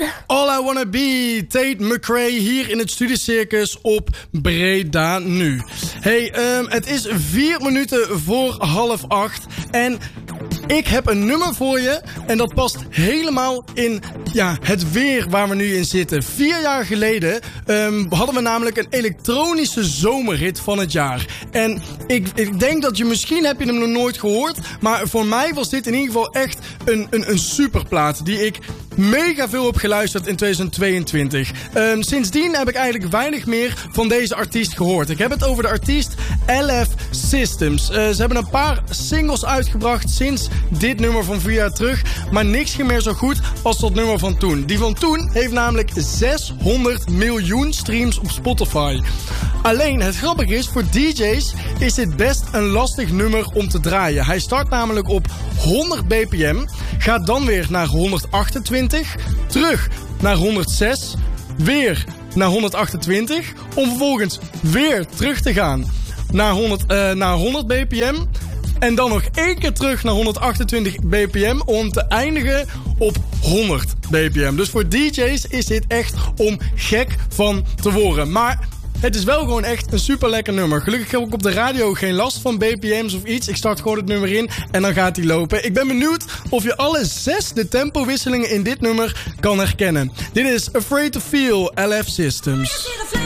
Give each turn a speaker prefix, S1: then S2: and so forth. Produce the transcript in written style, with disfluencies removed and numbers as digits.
S1: All I Wanna Be, Tate McRae hier in het Studiecircus op Breda nu. Hey, het is 4 minuten voor 7:30 en ik heb een nummer voor je en dat past helemaal in het weer waar we nu in zitten. 4 jaar geleden hadden we namelijk een elektronische zomerhit van het jaar. En ik denk dat misschien heb je hem nog nooit gehoord, maar voor mij was dit in ieder geval echt een superplaat die ik mega veel heb geluisterd in 2022. Sindsdien heb ik eigenlijk weinig meer van deze artiest gehoord. Ik heb het over de artiest LF Systems. Ze hebben een paar singles uitgebracht sinds dit nummer van 4 jaar terug, maar niks ging meer zo goed als dat nummer van toen. Die van toen heeft namelijk 600 miljoen streams op Spotify. Alleen, het grappige is, voor DJ's is dit best een lastig nummer om te draaien. Hij start namelijk op 100 bpm, gaat dan weer naar 128, terug naar 106, weer naar 128, om vervolgens weer terug te gaan naar 100 bpm... En dan nog 1 keer terug naar 128 bpm om te eindigen op 100 bpm. Dus voor DJ's is dit echt om gek van te worden. Maar het is wel gewoon echt een super lekker nummer. Gelukkig heb ik op de radio geen last van bpm's of iets. Ik start gewoon het nummer in en dan gaat hij lopen. Ik ben benieuwd of je alle 6 de tempowisselingen in dit nummer kan herkennen. Dit is Afraid to Feel, LF Systems.